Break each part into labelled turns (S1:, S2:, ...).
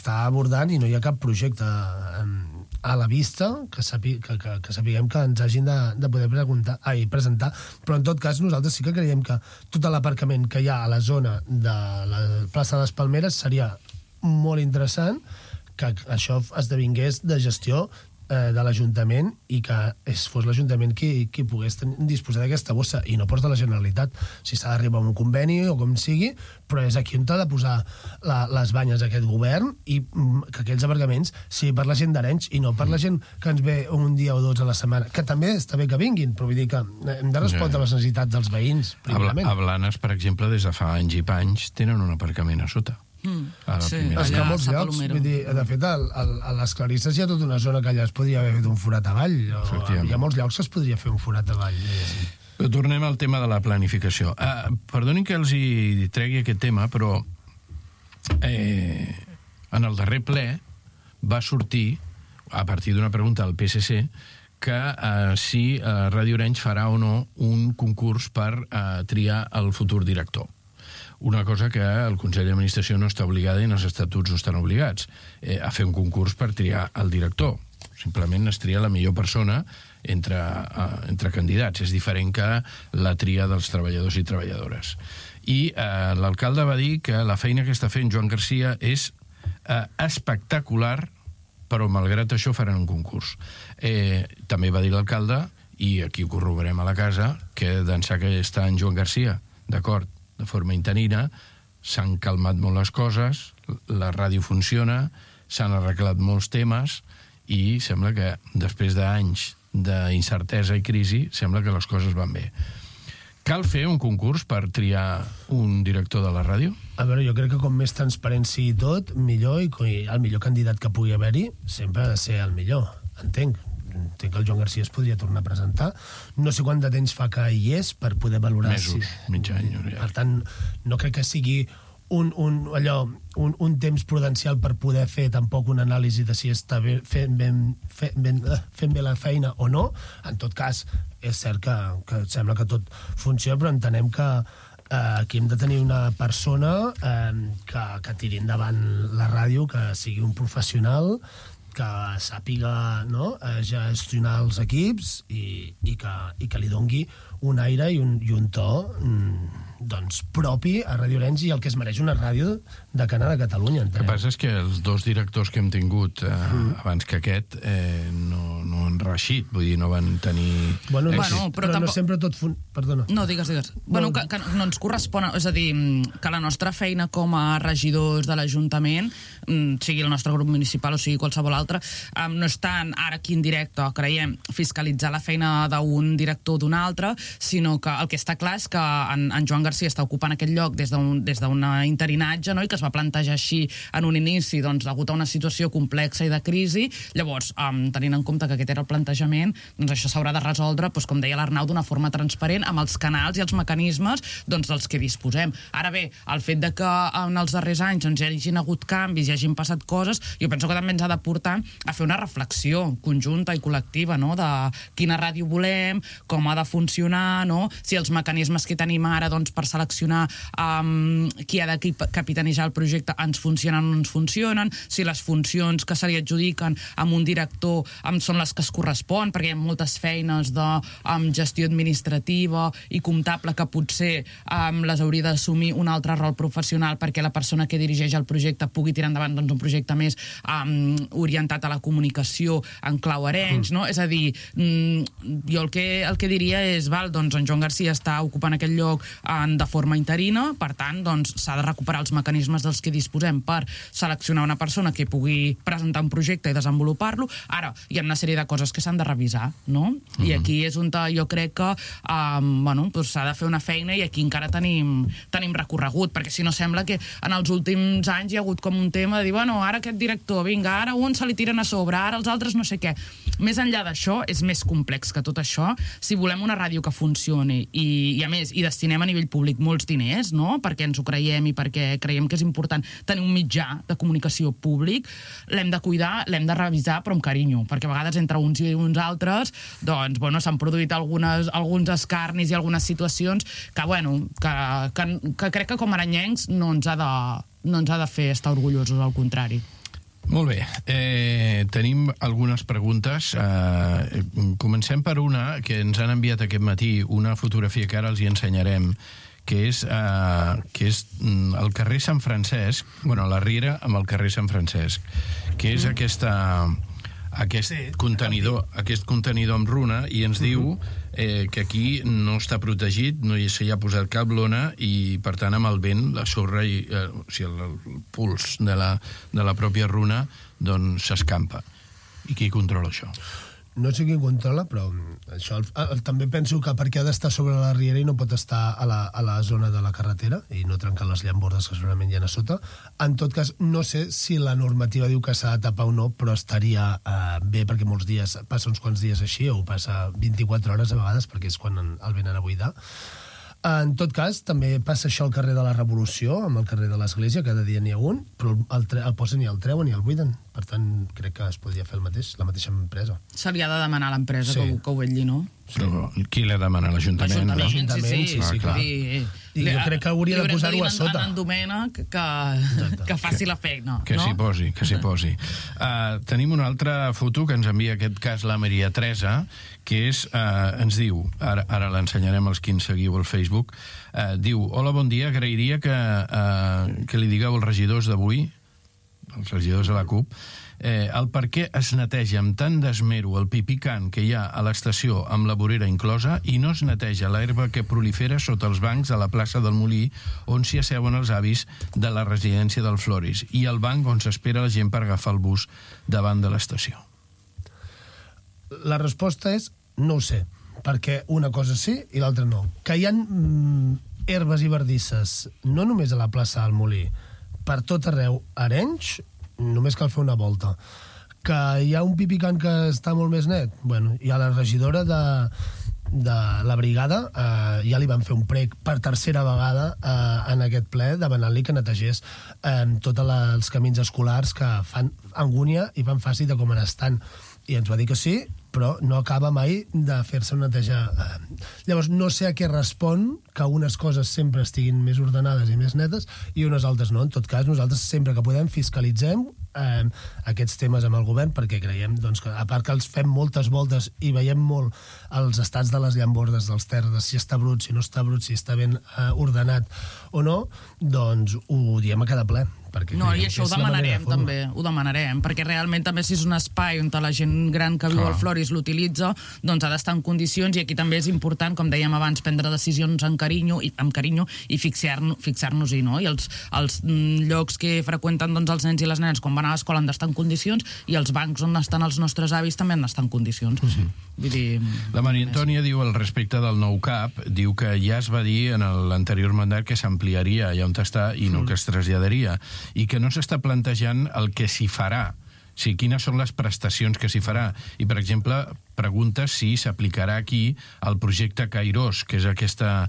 S1: s'està abordant i no hi ha cap projecte a la vista que sapiguem que ens hagin de poder presentar, però en tot cas nosaltres sí que creiem que tot l'aparcament que hi ha a la zona de la plaça de les Palmeres seria molt interessant que això esdevingués de gestió de l'Ajuntament i que fos l'Ajuntament qui pogués disposar d'aquesta bossa i no pas de la Generalitat. Si s'ha d'arribar a un conveni o com sigui, però és aquí on t'ha de posar les banyes aquest govern i que aquells aparcaments sigui per la gent d'Arenys i no per la gent que ens ve un dia o dos a la setmana, que també està bé que vinguin, però vull dir que hem de respondre a les necessitats dels veïns, primerament.
S2: A Blanes, per exemple, des de fa anys i panys tenen un aparcament a sota.
S1: Sí, és que a molts llocs, vull dir, de fet a les Clarisses hi ha tota una zona que allà es podria haver fet un forat avall, hi ha molts llocs que es podria fer un forat avall.
S2: Tornem al tema de la planificació. Perdonin que els hi tregui aquest tema, però en el darrer ple va sortir, a partir d'una pregunta al PSC, que si Ràdio Arenys farà o no un concurs per triar el futur director. Una cosa que el Consell d'Administració no està obligada i els estatuts no estan obligats a fer un concurs per triar el director. Simplement es tria la millor persona entre candidats. És diferent que la tria dels treballadors i treballadores. I l'alcalde va dir que la feina que està fent Joan Garcia és espectacular, però malgrat això faran un concurs. També va dir l'alcalde, i aquí ho corroborem a la casa, que d'ençà que està en Joan Garcia, d'acord, de forma interina, s'han calmat molt les coses, la ràdio funciona, s'han arreglat molts temes i sembla que després d'anys d'incertesa i crisi sembla que les coses van bé. Cal fer un concurs per triar un director de la ràdio?
S1: A veure, jo crec que com més transparent sigui tot, millor, i el millor candidat que pugui haver-hi sempre ha de ser el millor, entenc que el Joan Garcia es podria tornar a presentar. No sé quant de temps fa que hi és per poder valorar...
S2: Mesos, mig any.
S1: Per tant, no crec que sigui un temps prudencial per poder fer tampoc una anàlisi de si està fent bé la feina o no. En tot cas, és cert que sembla que tot funciona, però entenem que aquí hem de tenir una persona que tiri endavant la ràdio, que sigui un professional, que sàpiga gestionar els equips i que li dongui un aire i un to propi a Ràdio Arenys i el que es mereix una ràdio de cana de Catalunya.
S2: El que passa és que els dos directors que hem tingut abans que aquest no han reeixit, vull dir, no van tenir...
S1: Bueno, però no sempre tot... Perdona.
S3: No, digues. Bueno, que no ens correspon, és a dir, que la nostra feina com a regidors de l'Ajuntament, sigui el nostre grup municipal o sigui qualsevol altre, no és tant ara aquí en directe, creiem, fiscalitzar la feina d'un director o d'un altre, sinó que el que està clar és que en Joan Garcia està ocupant aquest lloc des d'un interinatge, no? I que es va plantejar així en un inici, doncs, degut a una situació complexa i de crisi. Llavors, tenint en compte que aquest era el plantejament, doncs això s'haurà de resoldre, doncs, com deia l'Arnau, d'una forma transparent, amb els canals i els mecanismes dels que disposem. Ara bé, el fet de que en els darrers anys hi hagin hagut canvis i hagin passat coses, jo penso que també ens ha de portar a fer una reflexió conjunta i col·lectiva, no?, de quina ràdio volem, com ha de funcionar, no?, si els mecanismes que tenim ara, doncs, per seleccionar qui ha de capitanejar el projecte ens funcionen o no ens funcionen, si les funcions que se li adjudiquen amb un director són les que es correspon, perquè hi ha moltes feines de gestió administrativa i comptable que potser les hauria d'assumir un altre rol professional perquè la persona que dirigeix el projecte pugui tirar endavant un projecte més orientat a la comunicació en clau Arenys, no? És a dir, jo el que diria és, doncs en Joan Garcia està ocupant aquest lloc de forma interina, per tant, doncs s'ha de recuperar els mecanismes dels que disposem per seleccionar una persona que pugui presentar un projecte i desenvolupar-lo. Ara, hi ha una sèrie de coses que s'han de revisar, no? I aquí és on jo crec que s'ha de fer una feina i aquí encara tenim recorregut, perquè si no sembla que en els últims anys hi ha hagut com un tema de dir, ara aquest director, vinga, ara un se li tiren a sobre, ara els altres no sé què. Més enllà d'això, és més complex que tot això. Si volem una ràdio que funcioni i a més, hi destinem a nivell públic molts diners, no?, perquè ens ho creiem i perquè creiem que és important tenir un mitjà de comunicació públic, l'hem de cuidar, l'hem de revisar, però amb carinyo, perquè a vegades entre uns i uns altres, doncs, s'han produït alguns escarnis i algunes situacions que crec que com a arenyencs no ens ha de fer estar orgullosos, al contrari.
S2: Molt bé. Tenim algunes preguntes. Comencem per una que ens han enviat aquest matí, una fotografia que ara els hi ensenyarem, que és el carrer Sant Francesc, la Riera amb el carrer Sant Francesc, que és aquest contenidor amb runa, i ens diu que aquí no està protegit, no s'hi ha posat cap lona, i per tant amb el vent, la sorra, o sigui, el puls de la pròpia runa, doncs s'escampa. I qui controla això?
S1: No sé qui controla, però això també penso que perquè ha d'estar sobre la riera i no pot estar a la zona de la carretera i no trencar les llambordes que segurament hi ha a sota. En tot cas, no sé si la normativa diu que s'ha de tapar o no, però estaria bé, perquè molts dies, passa uns quants dies així, o passa 24 hores a vegades, perquè és quan el venen a buidar. En tot cas, també passa això al carrer de la Revolució, amb el carrer de l'Església, cada dia n'hi ha un, però el posen i el treuen i el buiden. Per tant, crec que es podria fer el mateix, la mateixa empresa.
S3: Se li ha de demanar a l'empresa que ho vetlli, no?
S2: Però qui l'ha de demanar? L'Ajuntament?
S1: L'Ajuntament, sí, clar. I jo crec que hauria de posar-ho a sota.
S3: En Domènec que faci la feina.
S2: Que s'hi posi. Tenim una altra foto que ens envia, aquest cas, la Maria Teresa, que és, ens diu, ara l'ensenyarem als qui ens seguiu al Facebook, diu: hola, bon dia, agrairia que li digueu als regidors d'avui, els regidors de la CUP, el per què es neteja amb tant d'esmero el pipicant que hi ha a l'estació amb la vorera inclosa i no es neteja l'herba que prolifera sota els bancs a la plaça del Molí on s'hi asseuen els avis de la residència del Floris i el banc on s'espera la gent per agafar el bus davant de l'estació?
S1: La resposta és no ho sé, perquè una cosa sí i l'altra no. Que hi ha herbes i bardisses no només a la plaça del Molí, per tot arreu a Arenys, només cal fer una volta. Que hi ha un pipicant que està molt més net? Bueno, i a la regidora de la brigada ja li van fer un prec per tercera vegada en aquest ple demanant-li que netegés tots els camins escolars que fan angúnia i fan fàcil de com en estan. I ens va dir que sí, però no acaba mai de fer-se un netejar. Llavors, no sé a què respon que unes coses sempre estiguin més ordenades i més netes i unes altres no. En tot cas, nosaltres sempre que podem fiscalitzem aquests temes amb el govern perquè creiem doncs, que, a part que els fem moltes voltes i veiem molt els estats de les llambordes, dels terres, si està brut, si no està brut, si està ben ordenat o no, doncs ho diem a cada ple.
S3: No, i això ho demanarem també, ho demanarem, perquè realment també si és un espai on la gent gran que viu al Floris l'utilitza, doncs ha d'estar en condicions i aquí també és important, com dèiem abans, prendre decisions amb carinyo i fixar-nos-hi, no? I els llocs que freqüenten doncs, els nens i les nenes quan van a l'escola han d'estar en condicions i els bancs on estan els nostres avis també han d'estar en condicions. Vull dir,
S2: la Maria Antònia diu al respecte del nou CAP, diu que ja es va dir en l'anterior mandat que s'ampliaria allà on està i no que es traslladaria, i que no s'està plantejant el que s'hi farà, o sigui, quines són les prestacions que s'hi farà. I, per exemple, pregunta si s'aplicarà aquí el projecte Kairos, que és aquesta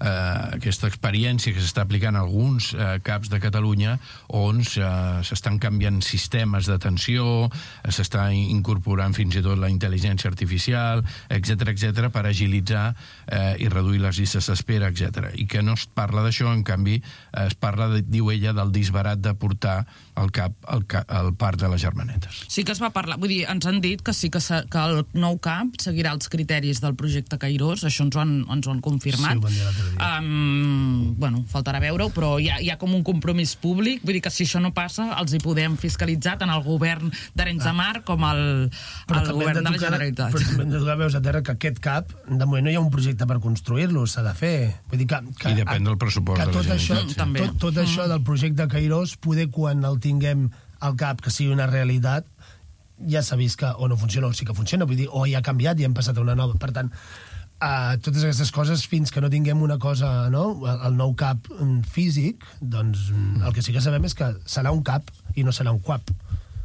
S2: experiència que s'està aplicant a alguns CAPs de Catalunya, on s'estan canviant sistemes d'atenció, s'està incorporant fins i tot la intel·ligència artificial, etc per agilitzar i reduir les llistes d'espera, etc. I que no es parla d'això, en canvi, es parla, diu ella, del disbarat de portar el CAP al Parc de les Germanetes.
S3: Sí que es va parlar, vull dir, ens han dit que sí que el nou CAP seguirà els criteris del projecte Kairos, això ens ho han confirmat.
S1: Sí, ho van dir l'altre dia.
S3: Bueno, faltarà veure-ho, però hi ha com un compromís públic, vull dir que si això no passa, els hi podem fiscalitzar tant el govern d'Arenys de Mar com el govern de la Generalitat.
S1: Però també hem de donar veus a terra que aquest CAP, de moment no hi ha un projecte per construir-lo, s'ha de fer. Vull dir que
S2: i depèn del pressupost de la Generalitat.
S1: Tot això del projecte Kairos, poder quan el tinguem al CAP, que sigui una realitat, ja s'ha vist que o no funciona o sí que funciona, vull dir, o ja ha canviat i hem passat a una nova. Per tant, totes aquestes coses, fins que no tinguem una cosa, no? El nou CAP físic, doncs el que sí que sabem és que serà un CAP i no serà un CUAP.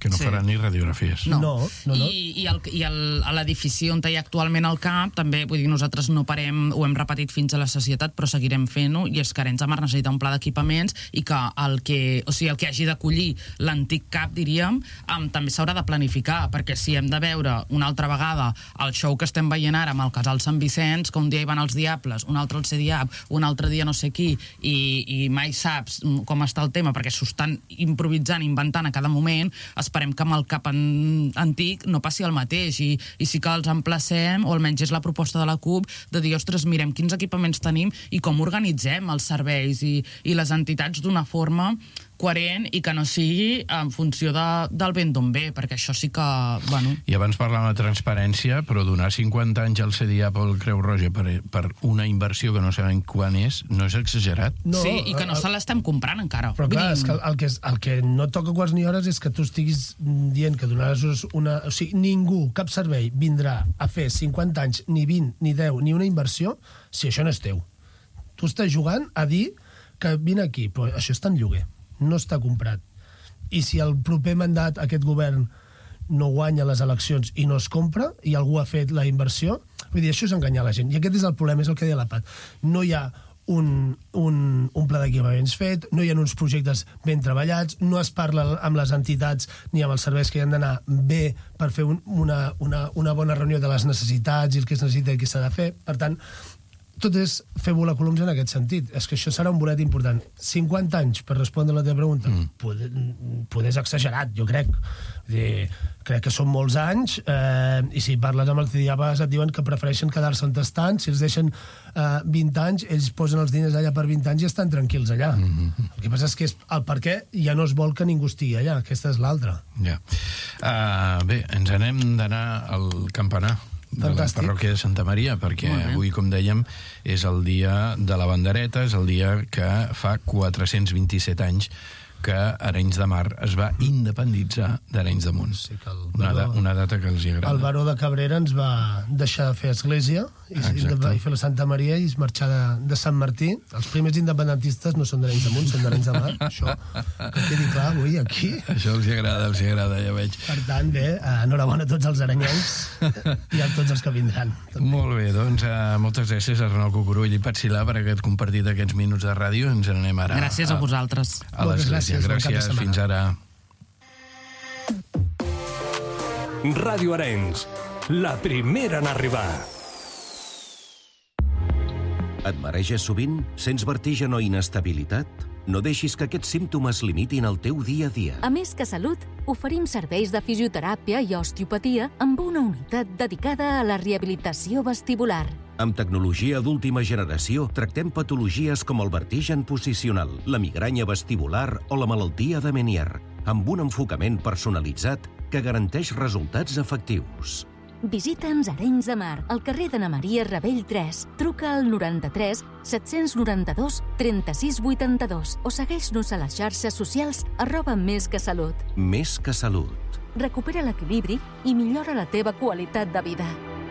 S2: que no faran ni radiografies.
S1: No.
S3: I a l'edifici on hi ha actualment el CAP, també, vull dir, nosaltres no parem, ho hem repetit fins a la sacietat, però seguirem fent-ho, i és que Arenys de Mar necessita un pla d'equipaments i que el que hagi d'acollir l'antic CAP, diríem, també s'haurà de planificar, perquè si hem de veure una altra vegada el show que estem veient ara amb el Casal Sant Vicenç, que un dia hi van els Diables, un altre el CDIAP, un altre dia no sé qui, i mai saps com està el tema, perquè s'ho estan improvisant, inventant a cada moment, esperem que amb el CAP antic no passi el mateix, i sí que els emplacem, o almenys és la proposta de la CUP, de dir, ostres, mirem quins equipaments tenim i com organitzem els serveis i les entitats d'una forma coherent i que no sigui en funció del vent d'on ve, perquè això sí que... Bueno.
S2: I abans parlàvem de transparència, però donar 50 anys al CDIAP o al Creu Roja per una inversió que no sabem quan és, no és exagerat?
S3: No, sí, i que no se l'estem comprant encara.
S1: Però clar, és que el que no toca quasi ni hores és que tu estiguis dient que donaràs una... O sigui, ningú, cap servei, vindrà a fer 50 anys, ni 20, ni 10, ni una inversió, si això no és teu. Tu estàs jugant a dir que vine aquí, però això està en lloguer. No està comprat. I si el proper mandat aquest govern no guanya les eleccions i no es compra i algú ha fet la inversió, vull dir, això és enganyar la gent. I aquest és el problema, és el que deia la Pat. No hi ha un pla d'equipaments fet, no hi ha uns projectes ben treballats, no es parla amb les entitats ni amb els serveis que hi han d'anar bé per fer una bona reunió de les necessitats i el que es necessita i el que s'ha de fer. Per tant, tot és fer volar coloms en aquest sentit. És que això serà un bolet important. 50 anys, per respondre a la teva pregunta, poder és exagerat, jo crec. Crec que són molts anys, i si parles amb els CDIAPs et diuen que prefereixen quedar-se on estan. Si els deixen 20 anys, ells posen els diners allà per 20 anys i estan tranquils allà. El que passa és que el per què ja no es vol que ningú estigui allà. Aquesta és l'altra.
S2: Ja. Bé, ens anem d'anar al campanar de la parròquia de Santa Maria, perquè avui, com dèiem, és el dia de la bandereta, és el dia que fa 427 anys que Arenys de Mar es va independitzar d'Arenys de Munt. Sí, una data que els hi agrada.
S1: El baró de Cabrera ens va deixar de fer església i fer la Santa Maria i marxar de Sant Martí. Els primers independentistes no són d'Arenys de Munt, són d'Arenys de Mar. Això, que quedi clar avui, aquí.
S2: Això els hi agrada, ja veig.
S1: Per tant, bé, enhorabona a tots els arenyencs i a tots els que vindran.
S2: Molt bé, doncs moltes gràcies a Arnau Cucurull i Pat Silà per haver compartit aquests minuts de ràdio. Ens n'anem ara.
S3: Gràcies a vosaltres.
S2: A l'església. Gràcies, fins ara.
S4: Ràdio Arenys, la primera en arribar.
S5: Et mareges sovint? Sents vertigen o inestabilitat? No deixis que aquests símptomes limitin el teu dia a dia.
S6: A Més que Salut, oferim serveis de fisioteràpia i osteopatia amb una unitat dedicada a la rehabilitació vestibular.
S5: Amb tecnologia d'última generació, tractem patologies com el vertigen posicional, la migranya vestibular o la malaltia de Meniere, amb un enfocament personalitzat que garanteix resultats efectius.
S6: Visita'ns a Arenys de Mar, al carrer d'Anna Maria Ravell 3. Truca al 93 792 36 82 o segueix-nos a les xarxes socials @mesquesalut.
S5: Més que Salut.
S6: Recupera l'equilibri i millora la teva qualitat de vida.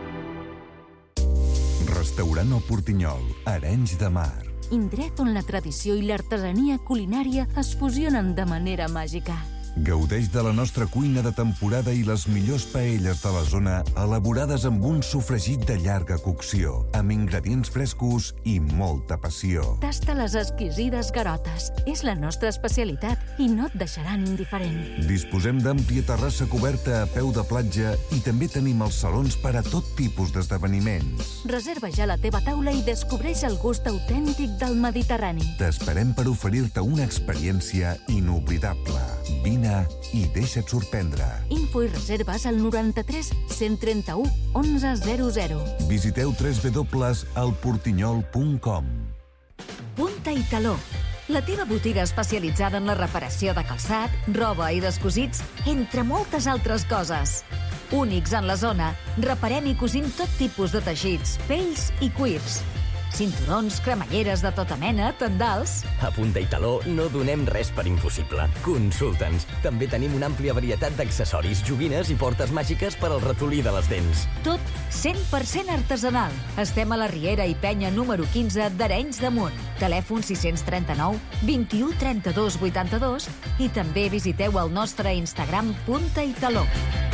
S7: Restaurant El Portinyol, Arenys de Mar.
S6: Indret on la tradició i l'artesania culinària es fusionen de manera màgica.
S7: Gaudeix de la nostra cuina de temporada i les millors paelles de la zona elaborades amb un sofregit de llarga cocció, amb ingredients frescos i molta passió.
S6: Tasta les exquisides garotes. És la nostra especialitat i no et deixaran indiferent.
S7: Disposem d'àmplia terrassa coberta a peu de platja i també tenim els salons per a tot tipus d'esdeveniments.
S6: Reserva ja la teva taula i descobreix el gust autèntic del Mediterrani.
S7: T'esperem per oferir-te una experiència inoblidable. Vine i deixa't sorprendre.
S6: Info i reserves al 93 131 1100.
S7: Visiteu www.elportinyol.com.
S6: Punta i Taló, la teva botiga especialitzada en la reparació de calçat, roba i descosits, entre moltes altres coses. Únics en la zona, reparem i cosim tot tipus de teixits, pells i cuirs. Cinturons, cremalleres de tota mena, tendals...
S8: A Punta i Taló no donem res per impossible. Consulta'ns. També tenim una àmplia varietat d'accessoris, joguines i portes màgiques per al ratolí de les dents.
S6: Tot 100% artesanal. Estem a la Riera i Penya número 15 d'Arenys de Munt. Telèfon 639 21 32 82 i també visiteu el nostre Instagram Punta i Taló.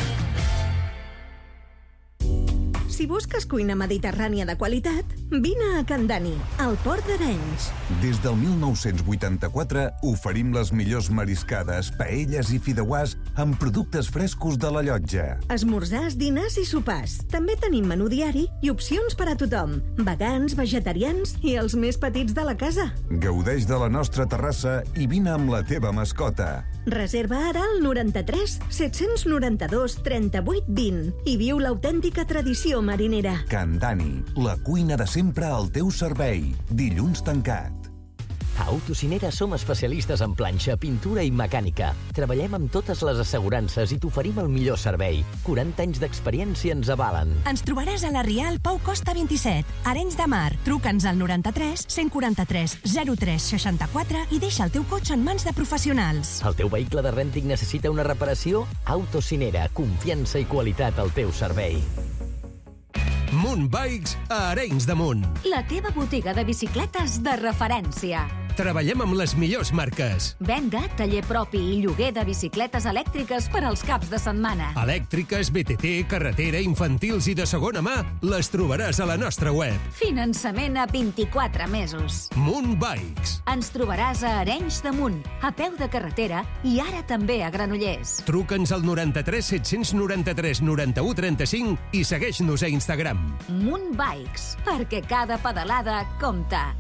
S9: Si busques cuina mediterrània de qualitat, vine a Can Dani, al Port d'Arenys.
S7: Des del 1984 oferim les millors mariscades, paelles i fideuàs amb productes frescos de la llotja.
S9: Esmorzars, dinars i sopars. També tenim menú diari i opcions per a tothom. Vegans, vegetarians i els més petits de la casa.
S7: Gaudeix de la nostra terrassa i vine amb la teva mascota.
S9: Reserva ara al 93 792 38 20 i viu l'autèntica tradició marinera.
S7: Can Dani, la cuina de sempre al teu servei. Dilluns tancat.
S8: A Autocinera som especialistes en planxa, pintura i mecànica. Treballem amb totes les assegurances i t'oferim el millor servei. 40 anys d'experiència ens avalen.
S10: Ens trobaràs a la Rial Pau Costa 27, Arenys de Mar. Truca'ns al 93 143 03 64 i deixa el teu cotxe en mans de professionals.
S8: El teu vehicle de rènting necessita una reparació? Autocinera, confiança i qualitat al teu servei.
S11: Munt Bikes a Arenys de Munt.
S6: La teva botiga de bicicletes de referència.
S11: Treballem amb les millors marques.
S6: Venda, taller propi i lloguer de bicicletes elèctriques per als caps de setmana.
S11: Elèctriques, BTT, carretera, infantils i de segona mà les trobaràs a la nostra web.
S6: Finançament a 24 mesos.
S11: Munt Bikes.
S6: Ens trobaràs a Arenys de Munt, a peu de carretera i ara també a Granollers.
S11: Truca'ns al 93 793 91 35 i segueix-nos a Instagram.
S6: Munt Bikes, perquè cada pedalada compta.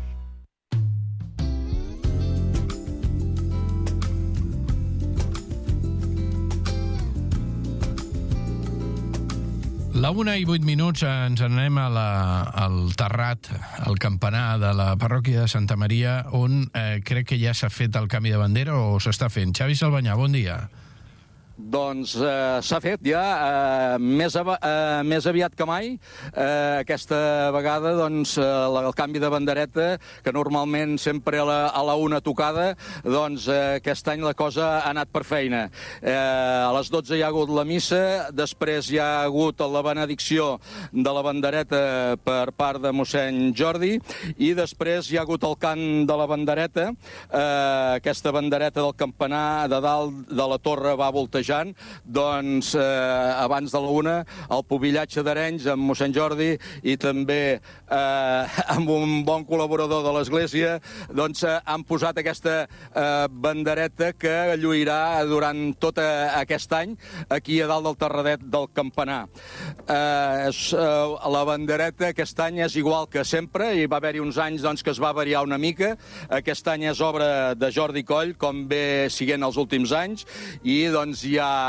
S2: La 1:08, ens anem al terrat, al campanar de la parròquia de Santa Maria, on crec que ja s'ha fet el canvi de bandera o s'està fent. Xavi Salbanyà, bon dia.
S12: Doncs s'ha fet ja més aviat que mai. Aquesta vegada doncs, el canvi de bandereta, que normalment sempre a la una tocada, doncs aquest any la cosa ha anat per feina. A les 12 hi ha hagut la missa, després hi ha hagut la benedicció de la bandereta per part de mossèn Jordi i després hi ha hagut el cant de la bandereta. Aquesta bandereta del campanar de dalt de la torre va voltejar. Doncs abans de la una el pobillatge d'Arenys amb mossèn Jordi i també amb un bon col·laborador de l'Església doncs han posat aquesta bandereta que lluirà durant tot aquest any aquí a dalt del terradet del campanar. La bandereta aquest any és igual que sempre, hi va haver-hi uns anys doncs, que es va variar una mica. Aquest any és obra de Jordi Coll, com ve siguent els últims anys, i doncs hi ha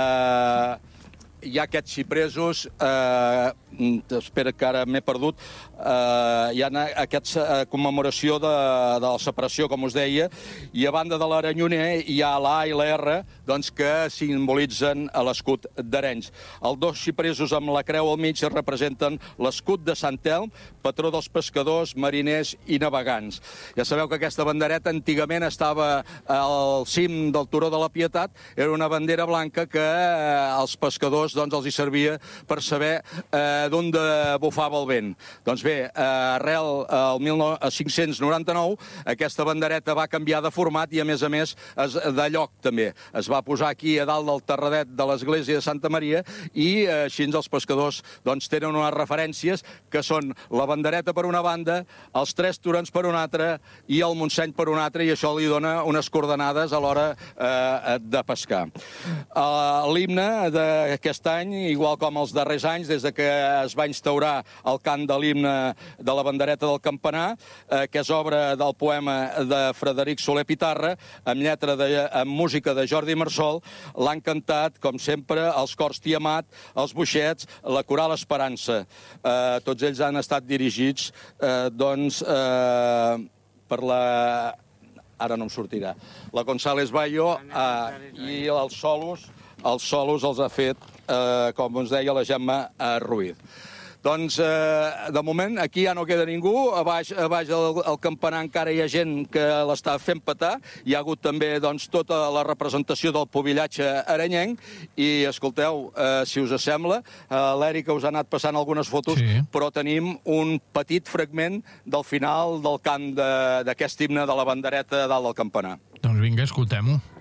S12: aquests xipresos, espera que ara m'he perdut, hi ha aquesta commemoració de la separació, com us deia, i a banda de l'aranyoner hi ha la A i la R, doncs, que simbolitzen l'escut d'Arenys. Els dos xipresos amb la creu al mig representen l'escut de Sant Elm, patró dels pescadors, mariners i navegants. Ja sabeu que aquesta bandereta antigament estava al cim del Turó de la Pietat, era una bandera blanca que als pescadors doncs, els hi servia per saber d'on bufava el vent. Doncs bé, arrel al 1599, aquesta bandereta va canviar de format i, a més, de lloc també. Es va posar aquí a dalt del terradet de l'església de Santa Maria i així els pescadors doncs, tenen unes referències que són la bandereta per una banda, els tres turons per una altra i el Montseny per una altra, i això li dona unes coordenades a l'hora de pescar. L'himne d'aquest any, igual com els darrers anys, des que es va instaurar el cant de l'himne de la bandereta del campanar, que és obra del poema de Frederic Soler Pitarra, amb música de Jordi Marsol, l'han cantat, com sempre, els cors Tiamat, els Boixets, la Coral Esperança. Tots ells han estat dirigits, doncs, per la... Ara no em sortirà. La González Bayo i els solos els ha fet, com us deia, la Gemma Ruiz. Doncs, de moment, aquí ja no queda ningú. A baix del campanar encara hi ha gent que l'està fent petar. Hi ha hagut també tota la representació del pobillatge arenyenc. I, escolteu, si us sembla, l'Èrica us ha anat passant algunes fotos, però tenim un petit fragment del final del cant d'aquest himne de la bandereta dalt del campanar.
S2: Doncs vinga, escoltem-ho.